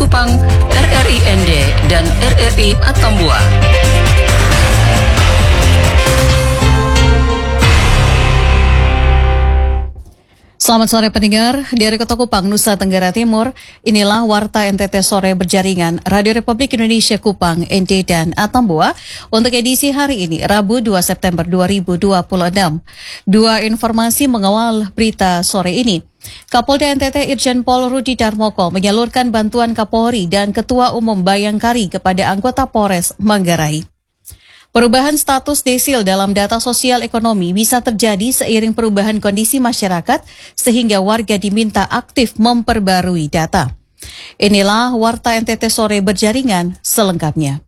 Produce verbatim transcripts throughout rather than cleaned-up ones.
Kupang, R R I N D, dan R R I Atambua. Selamat sore pendengar, dari Kota Kupang, Nusa Tenggara Timur, inilah Warta N T T Sore Berjaringan Radio Republik Indonesia Kupang, N D dan Atambua untuk edisi hari ini, Rabu dua September dua ribu dua puluh enam. Dua informasi mengawal berita sore ini. Kapolda N T T Irjen Pol Rudi Darmoko menyalurkan bantuan Kapolri dan Ketua Umum Bayangkari kepada anggota Polres Manggarai. Perubahan status desil dalam data sosial ekonomi bisa terjadi seiring perubahan kondisi masyarakat sehingga warga diminta aktif memperbarui data. Inilah Warta N T T Sore Berjaringan selengkapnya.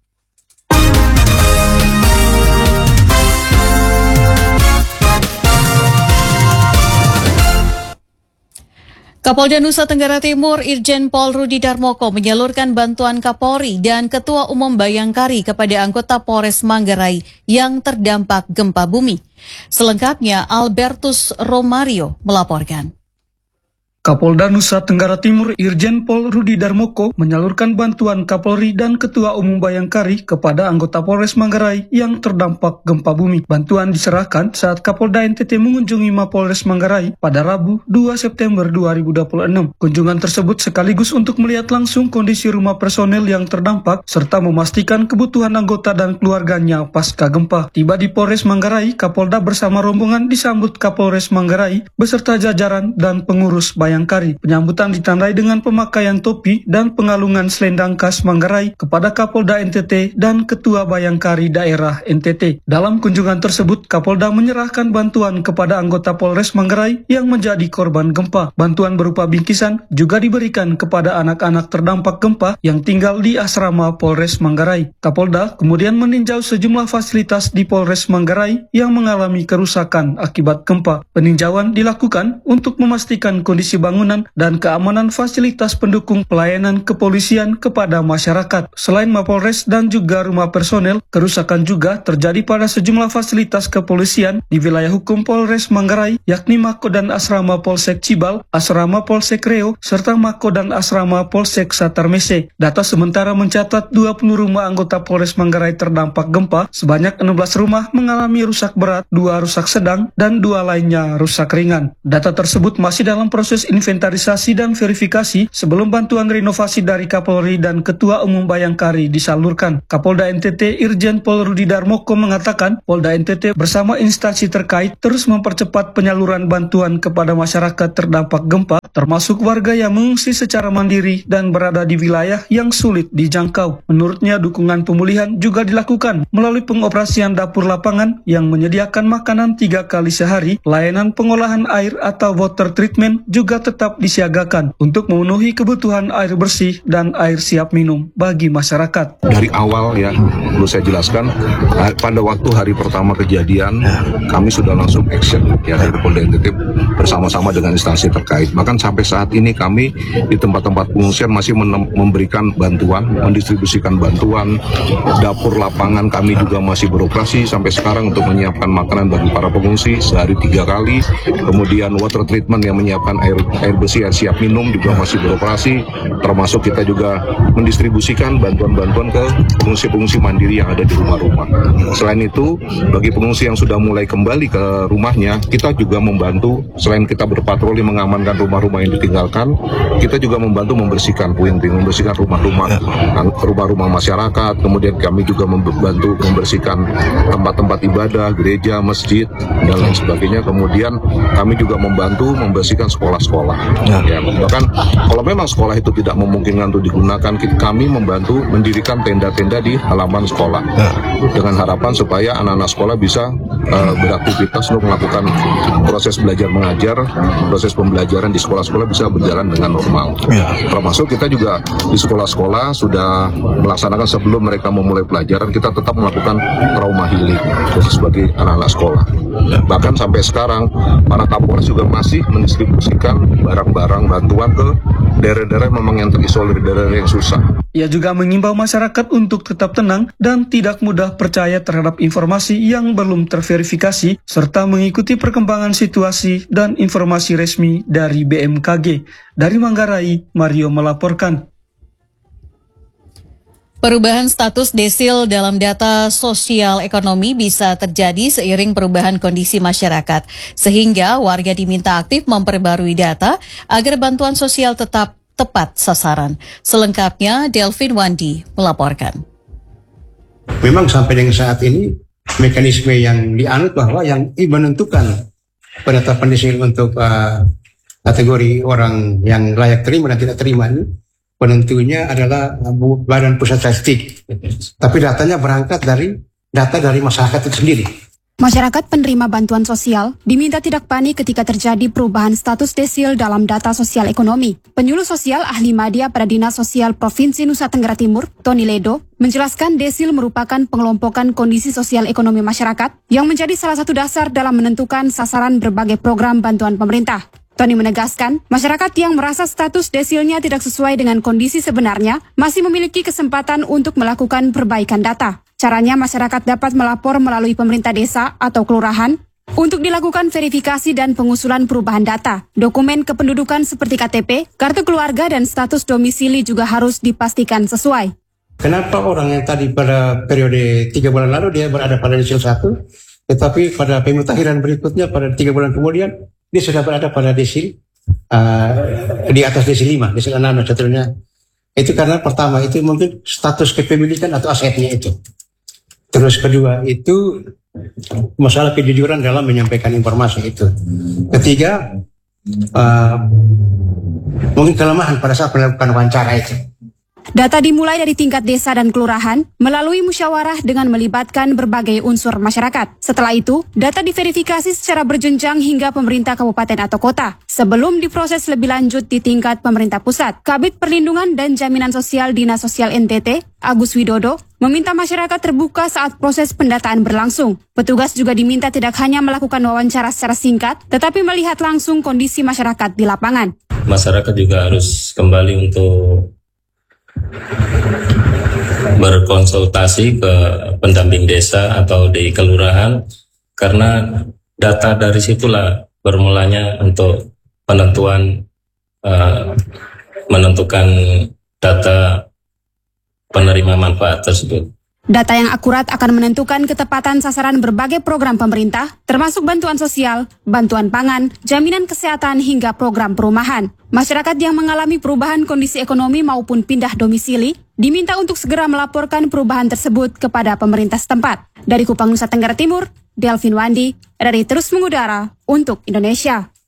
Kapolda Nusa Tenggara Timur Irjen Pol Rudi Darmoko menyalurkan bantuan Kapolri dan Ketua Umum Bayangkari kepada anggota Polres Manggarai yang terdampak gempa bumi. Selengkapnya Albertus Romario melaporkan. Kapolda Nusa Tenggara Timur Irjen Pol Rudi Darmoko menyalurkan bantuan Kapolri dan Ketua Umum Bayangkari kepada anggota Polres Manggarai yang terdampak gempa bumi. Bantuan diserahkan saat Kapolda N T T mengunjungi Mapolres Manggarai pada Rabu dua September dua ribu dua puluh enam. Kunjungan tersebut sekaligus untuk melihat langsung kondisi rumah personel yang terdampak serta memastikan kebutuhan anggota dan keluarganya pasca gempa. Tiba di Polres Manggarai, Kapolda bersama rombongan disambut Kapolres Manggarai beserta jajaran dan pengurus Bayangkari. Bayangkari. Penyambutan ditandai dengan pemakaian topi dan pengalungan selendang khas Manggarai kepada Kapolda N T T dan Ketua Bayangkari Daerah N T T. Dalam kunjungan tersebut, Kapolda menyerahkan bantuan kepada anggota Polres Manggarai yang menjadi korban gempa. Bantuan berupa bingkisan juga diberikan kepada anak-anak terdampak gempa yang tinggal di asrama Polres Manggarai. Kapolda kemudian meninjau sejumlah fasilitas di Polres Manggarai yang mengalami kerusakan akibat gempa. Peninjauan dilakukan untuk memastikan kondisi bangunan dan keamanan fasilitas pendukung pelayanan kepolisian kepada masyarakat. Selain Mapolres dan juga rumah personel, kerusakan juga terjadi pada sejumlah fasilitas kepolisian di wilayah hukum Polres Manggarai, yakni Mako dan Asrama Polsek Cibal, Asrama Polsek Reo, serta Mako dan Asrama Polsek Satarmese. Data sementara mencatat dua puluh rumah anggota Polres Manggarai terdampak gempa, sebanyak enam belas rumah mengalami rusak berat, dua rusak sedang, dan dua lainnya rusak ringan. Data tersebut masih dalam proses inventarisasi dan verifikasi sebelum bantuan renovasi dari Kapolri dan Ketua Umum Bayangkari disalurkan. Kapolda N T T Irjen Pol Rudi Darmoko mengatakan Polda N T T bersama instansi terkait terus mempercepat penyaluran bantuan kepada masyarakat terdampak gempa, termasuk warga yang mengungsi secara mandiri dan berada di wilayah yang sulit dijangkau. Menurutnya, dukungan pemulihan juga dilakukan melalui pengoperasian dapur lapangan yang menyediakan makanan tiga kali sehari, layanan pengolahan air atau water treatment juga tetap disiagakan untuk memenuhi kebutuhan air bersih dan air siap minum bagi masyarakat. Dari awal ya, perlu saya jelaskan, pada waktu hari pertama kejadian, kami sudah langsung action ya dari Polda N T T bersama-sama dengan instansi terkait. Bahkan sampai saat ini kami di tempat-tempat pengungsian masih memberikan bantuan, mendistribusikan bantuan, dapur lapangan kami juga masih beroperasi sampai sekarang untuk menyiapkan makanan bagi para pengungsi sehari tiga kali. Kemudian water treatment yang menyiapkan air air bersih, air siap minum juga masih beroperasi, termasuk kita juga mendistribusikan bantuan-bantuan ke pengungsi-pengungsi mandiri yang ada di rumah-rumah. Selain itu, bagi pengungsi yang sudah mulai kembali ke rumahnya, kita juga membantu, selain kita berpatroli mengamankan rumah-rumah yang ditinggalkan, kita juga membantu membersihkan puing-puing, membersihkan rumah-rumah rumah-rumah masyarakat, kemudian kami juga membantu membersihkan tempat-tempat ibadah, gereja, masjid, dan lain sebagainya. Kemudian kami juga membantu membersihkan sekolah-sekolah. Ya. Ya, bahkan kalau memang sekolah itu tidak memungkinkan untuk digunakan, kami membantu mendirikan tenda-tenda di halaman sekolah ya, dengan harapan supaya anak-anak sekolah bisa uh, beraktivitas untuk melakukan proses belajar mengajar, proses pembelajaran di sekolah-sekolah bisa berjalan dengan normal. Ya. Termasuk kita juga di sekolah-sekolah sudah melaksanakan sebelum mereka memulai pelajaran, kita tetap melakukan trauma healing khusus bagi anak-anak sekolah. Ya. Bahkan sampai sekarang para Kapolres juga masih mendistribusikan barang-barang bantuan ke daerah-daerah memang yang terisolir, daerah yang susah. Ia juga mengimbau masyarakat untuk tetap tenang dan tidak mudah percaya terhadap informasi yang belum terverifikasi, serta mengikuti perkembangan situasi dan informasi resmi dari B M K G. Dari Manggarai, Mario melaporkan. Perubahan status desil dalam data sosial ekonomi bisa terjadi seiring perubahan kondisi masyarakat, sehingga warga diminta aktif memperbarui data agar bantuan sosial tetap tepat sasaran. Selengkapnya, Delvin Wandi melaporkan. Memang sampai dengan saat ini, mekanisme yang dianut bahwa yang menentukan penetapan desil untuk uh, kategori orang yang layak terima dan tidak terima ini, penentunya adalah Badan Pusat Statistik. Tapi datanya berangkat dari data dari masyarakat itu sendiri. Masyarakat penerima bantuan sosial diminta tidak panik ketika terjadi perubahan status desil dalam data sosial ekonomi. Penyuluh sosial ahli media pada Dinas Sosial Provinsi Nusa Tenggara Timur, Tony Ledo, menjelaskan desil merupakan pengelompokan kondisi sosial ekonomi masyarakat yang menjadi salah satu dasar dalam menentukan sasaran berbagai program bantuan pemerintah. Tony menegaskan, masyarakat yang merasa status desilnya tidak sesuai dengan kondisi sebenarnya masih memiliki kesempatan untuk melakukan perbaikan data. Caranya, masyarakat dapat melapor melalui pemerintah desa atau kelurahan untuk dilakukan verifikasi dan pengusulan perubahan data. Dokumen kependudukan seperti K T P, kartu keluarga, dan status domisili juga harus dipastikan sesuai. Kenapa orang yang tadi pada periode tiga bulan lalu dia berada pada desil satu, tetapi pada pemutakhiran berikutnya pada tiga bulan kemudian dia sudah berada pada desil uh, di atas desil lima, desil enam dan seterusnya. Itu karena pertama itu mungkin status kepemilikan atau asetnya itu. Terus kedua itu masalah kejujuran dalam menyampaikan informasi itu. Ketiga uh, mungkin kelemahan pada saat melakukan wawancara itu. Data dimulai dari tingkat desa dan kelurahan melalui musyawarah dengan melibatkan berbagai unsur masyarakat. Setelah itu, data diverifikasi secara berjenjang hingga pemerintah kabupaten atau kota. Sebelum diproses lebih lanjut di tingkat pemerintah pusat, Kabid Perlindungan dan Jaminan Sosial Dinas Sosial N T T, Agus Widodo, meminta masyarakat terbuka saat proses pendataan berlangsung. Petugas juga diminta tidak hanya melakukan wawancara secara singkat, tetapi melihat langsung kondisi masyarakat di lapangan. Masyarakat juga harus kembali untuk berkonsultasi ke pendamping desa atau di kelurahan, karena data dari situlah bermulanya untuk penentuan uh, menentukan data penerima manfaat tersebut. Data yang akurat akan menentukan ketepatan sasaran berbagai program pemerintah, termasuk bantuan sosial, bantuan pangan, jaminan kesehatan, hingga program perumahan. Masyarakat yang mengalami perubahan kondisi ekonomi maupun pindah domisili diminta untuk segera melaporkan perubahan tersebut kepada pemerintah setempat. Dari Kupang, Nusa Tenggara Timur, Delvin Wandi, R R I Terus Mengudara untuk Indonesia.